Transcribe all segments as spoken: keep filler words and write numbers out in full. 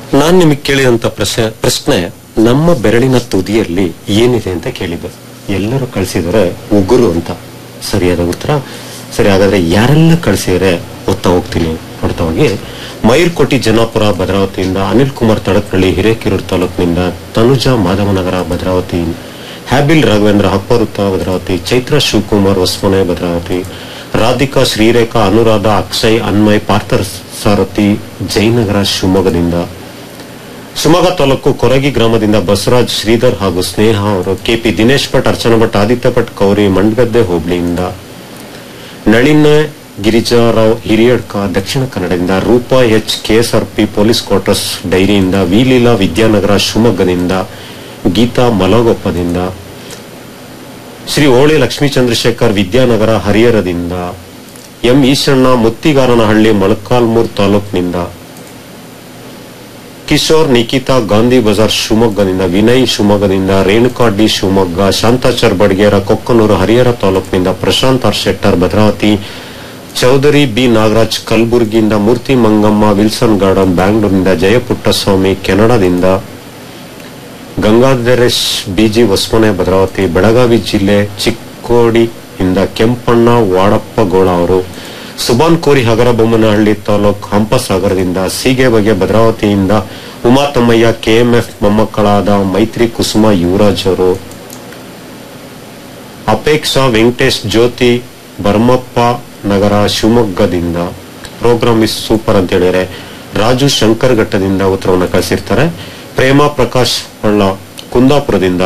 ನಾನ್ ನಿಮಗೆ ಕೇಳಿದಂತ ಪ್ರಶ್ನೆ ನಮ್ಮ ಬೆರಳಿನ ತುದಿಯಲ್ಲಿ ಏನಿದೆ ಅಂತ ಕೇಳಿದ್ದೆ. ಎಲ್ಲರೂ ಕಳಿಸಿದರೆ ಉಗುರು ಅಂತ ಸರಿಯಾದ ಉತ್ತರ. ಸರಿ, ಹಾಗಾದ್ರೆ ಯಾರೆಲ್ಲ ಕಳಿಸಿದರೆ ಓದ್ತಾ ಹೋಗ್ತೀನಿ ನೋಡ್ತಾ ಹೋಗಿ. ಮೈರ್ಕೋಟಿ ಜನಾಪುರ ಭದ್ರಾವತಿಯಿಂದ, ಅನಿಲ್ ಕುಮಾರ್ ತಡಕನಹಳ್ಳಿ ಹಿರೇಕೆರೂರು ತಾಲೂಕಿನಿಂದ, ತನುಜಾ ಮಾಧವನಗರ ಭದ್ರಾವತಿ, ಹ್ಯಾಬಿಲ್ ರಾಘವೇಂದ್ರ ಹಪ್ಪವೃತ್ತ ಭದ್ರಾವತಿ, ಚೈತ್ರ ಶಿವಕುಮಾರ್ ಹೊಸಮನೆ ಭದ್ರಾವತಿ, ರಾಧಿಕಾ ಶ್ರೀರೇಖಾ ಅನುರಾಧ ಅಕ್ಷಯ್ ಅನ್ಮಯ್ ಪಾರ್ಥರ್ ಸಾರಥಿ ಜಯನಗರ ಶಿವಮೊಗ್ಗದಿಂದ, ಶಿವಮೊಗ್ಗ ತಾಲೂಕು ಕೊರಗಿ ಗ್ರಾಮದಿಂದ ಬಸವರಾಜ್ ಶ್ರೀಧರ್ ಹಾಗೂ ಸ್ನೇಹ ಅವರು, ಕೆಪಿ ದಿನೇಶ್ ಭಟ್, ಅರ್ಚನಾ ಭಟ್, ಆದಿತ್ಯ ಭಟ್ ಕೌರಿ ಮಂಡಗದ್ದೆ ಹೋಬಳಿಯಿಂದ, ನಳಿನ ಗಿರಿಜಾರಾವ್ ಹಿರಿಯಡ್ಕ ದಕ್ಷಿಣ ಕನ್ನಡದಿಂದ, Roopa H KSRP police quarters ಡೈರಿಯಿಂದ, ವಿಲೀಲಾ Vidyanagar ಶಿವಮೊಗ್ಗದಿಂದ, ಗೀತಾ ಮಲಗೊಪ್ಪದಿಂದ, ಶ್ರೀ ಓಳೆ ಲಕ್ಷ್ಮೀ ಚಂದ್ರಶೇಖರ್ ವಿದ್ಯಾನಗರ ಹರಿಹರದಿಂದ, ಎಂ ಈಶಣ್ಣ ಮುತ್ತಿಗಾರನಹಳ್ಳಿ ಮೊಳಕಾಲ್ಮೂರು ತಾಲೂಕಿನಿಂದ, ಕಿಶೋರ್ ನಿಖಿತಾ ಗಾಂಧಿ ಬಜಾರ್ ಶಿವಮೊಗ್ಗದಿಂದ, ವಿನಯ್ ಶಿವಮೊಗ್ಗದಿಂದ, ರೇಣುಕಾ ಡಿ ಶಿವಮೊಗ್ಗ, ಶಾಂತಾಚಾರ್ ಬಡಗೇರ ಕೊಕ್ಕನೂರು ಹರಿಹರ ತಾಲೂಕಿನಿಂದ, ಪ್ರಶಾಂತ್ ಆರ್ ಶೆಟ್ಟರ್ ಭದ್ರಾವತಿ, ಚೌಧರಿ ಬಿ ನಾಗರಾಜ್ ಕಲಬುರಗಿಯಿಂದ, ಮೂರ್ತಿ Mangamma Wilson garden ಬ್ಯಾಂಗ್ಳೂರಿನಿಂದ, Jaya Puttaswamy ಕೆನಡಾದಿಂದ, Gangadharesh busy Hosamane Bhadravati, Belagavi ಜಿಲ್ಲೆ ಚಿಕ್ಕೋಡಿಯಿಂದ ಕೆಂಪಣ್ಣ ವಾಡಪ್ಪಗೋಳ ಅವರು, ಸುಬಾನ್ ಕೋರಿ ಹಗರಬೊಮ್ಮನಹಳ್ಳಿ ತಾಲೂಕ್ ಹಂಪಸಾಗರದಿಂದ, ಸೀಗೆ ಬಗೆ ಭದ್ರಾವತಿಯಿಂದ, ಉಮಾ ತಮ್ಮಯ್ಯ ಕೆಎಂಎಫ್ ಮೊಮ್ಮಕ್ಕಳಾದ ಮೈತ್ರಿ ಕುಸುಮ ಯುವರಾಜ್ ಅವರು, ಅಪೇಕ್ಷಾ ವೆಂಕಟೇಶ್ ಜ್ಯೋತಿ ಬರ್ಮಪ್ಪ ನಗರ ಶಿವಮೊಗ್ಗದಿಂದ, ಪ್ರೋಗ್ರಾಮ್ ಇಸ್ ಸೂಪರ್ ಅಂತ ಹೇಳಿದರೆ ರಾಜು ಶಂಕರ್ ಘಟ್ಟದಿಂದ ಉತ್ತರವನ್ನು ಕಳಿಸಿರ್ತಾರೆ. ಪ್ರೇಮ ಪ್ರಕಾಶ್ ಹೊಳ್ಳ ಕುಂದಾಪುರದಿಂದ,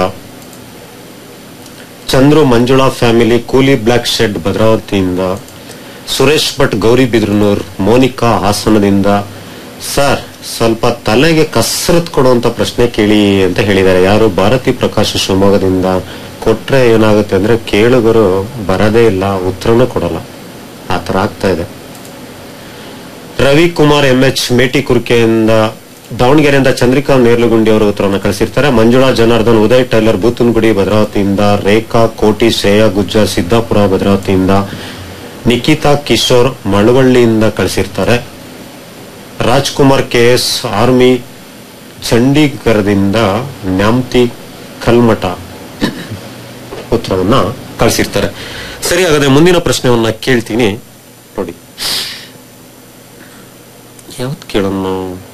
ಚಂದ್ರು ಮಂಜುಳಾ ಫ್ಯಾಮಿಲಿ ಕೂಲಿ ಬ್ಲಾಕ್ ಶೆಡ್ ಭದ್ರಾವತಿಯಿಂದ, ಸುರೇಶ್ ಭಟ್ ಗೌರಿಬಿದ್ರನೂರ್, ಮೋನಿಕಾ ಹಾಸನದಿಂದ, ಸರ್ ಸ್ವಲ್ಪ ತಲೆಗೆ ಕಸರತ್ ಕೊಡುವಂತ ಪ್ರಶ್ನೆ ಕೇಳಿ ಅಂತ ಹೇಳಿದ್ದಾರೆ. ಯಾರು? ಭಾರತಿ ಪ್ರಕಾಶ್ ಶಿವಮೊಗ್ಗದಿಂದ. ಕೊಟ್ರೆ ಏನಾಗುತ್ತೆ ಅಂದ್ರೆ ಕೇಳುಗರು ಬರದೇ ಇಲ್ಲ, ಉತ್ತರನೂ ಕೊಡಲ್ಲ, ಆತರ ಆಗ್ತಾ ಇದೆ. ರವಿಕುಮಾರ್ ಎಂಎಚ್ ಮೇಟಿ ಕುರ್ಕೆಯಿಂದ, ದಾವಣಗೆರೆಯಿಂದ ಚಂದ್ರಿಕಾ ನೇರ್ಲುಗುಂಡಿ ಅವರು ಉತ್ತರವನ್ನು ಕಳಿಸಿರ್ತಾರೆ. ಮಂಜುಳಾ ಜನಾರ್ದನ್, ಉದಯ್ ಟೈಲರ್ ಬೂತನಗುಡಿ ಭದ್ರಾವತಿಯಿಂದ, ರೇಖಾ ಕೋಟಿ, ಶ್ರೇಯಾ ಗುಜ್ಜಾ ಸಿದ್ದಾಪುರ ಭದ್ರಾವತಿಯಿಂದ, ನಿಖಿತಾ ಕಿಶೋರ್ ಮಳವಳ್ಳಿಯಿಂದ ಕಳಿಸಿರ್ತಾರೆ. ರಾಜ್ಕುಮಾರ್ ಕೆಎಸ್ ಆರ್ಮಿ ಚಂಡೀಗಢದಿಂದ, ನ್ಯಾಮ್ತಿ ಕಲ್ಮಠ ಉತ್ತರವನ್ನ ಕಳಿಸಿರ್ತಾರೆ. ಸರಿ, ಹಾಗಾದ್ರೆ ಮುಂದಿನ ಪ್ರಶ್ನೆಯನ್ನ ಕೇಳ್ತೀನಿ ನೋಡಿ. ಯಾವತ್ ಕೇಳೋಣ?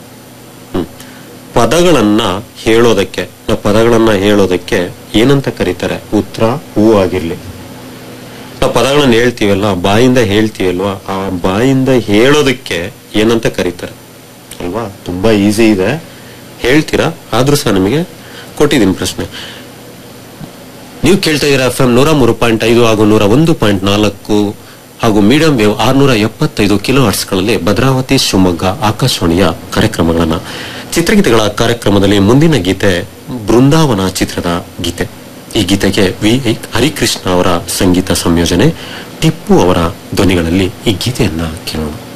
ಪದಗಳನ್ನ ಹೇಳೋದಕ್ಕೆ ಪದಗಳನ್ನ ಹೇಳೋದಕ್ಕೆ ಏನಂತ ಕರೀತಾರೆ? ಉತ್ತರ ಹೂ ಆಗಿರ್ಲಿ. ನಾವು ಪದಗಳನ್ನ ಹೇಳ್ತೀವಲ್ಲ, ಬಾಯಿಂದ ಹೇಳ್ತೀವಲ್ವಾ, ಆ ಬಾಯಿಂದ ಹೇಳೋದಕ್ಕೆ ಏನಂತ ಕರೀತಾರೆ ಅಲ್ವಾ? ತುಂಬಾ ಈಸಿ ಇದೆ, ಹೇಳ್ತೀರಾ. ಆದ್ರೂ ಸಹ ನಿಮಗೆ ಕೊಟ್ಟಿದ್ದೀನಿ ಪ್ರಶ್ನೆ. ನೀವು ಕೇಳ್ತಾ ಇದ್ದೀರಾ ಎಫ್ ಎಂ ನೂರ ಮೂರು ಪಾಯಿಂಟ್ ಐದು ಹಾಗೂ ನೂರ ಒಂದು ಪಾಯಿಂಟ್ ನಾಲ್ಕು ಹಾಗೂ ಮೀಡಿಯಂ ವೇವ್ ಆರ್ನೂರ ಎಪ್ಪತ್ತೈದು ಕಿಲೋ ಹರ್ಟ್ಸ್ಗಳಲ್ಲಿ ಭದ್ರಾವತಿ ಶಿವಮೊಗ್ಗ ಆಕಾಶವಾಣಿಯ ಕಾರ್ಯಕ್ರಮಗಳನ್ನ. ಚಿತ್ರಗೀತೆಗಳ ಕಾರ್ಯಕ್ರಮದಲ್ಲಿ ಮುಂದಿನ ಗೀತೆ ಬೃಂದಾವನ ಚಿತ್ರದ ಗೀತೆ. ಈ ಗೀತೆಗೆ ವಿ ಹರಿಕೃಷ್ಣ ಅವರ ಸಂಗೀತ ಸಂಯೋಜನೆ, ಟಿಪ್ಪು ಅವರ ಧ್ವನಿಗಳಲ್ಲಿ ಈ ಗೀತೆಯನ್ನ ಕೇಳೋಣ.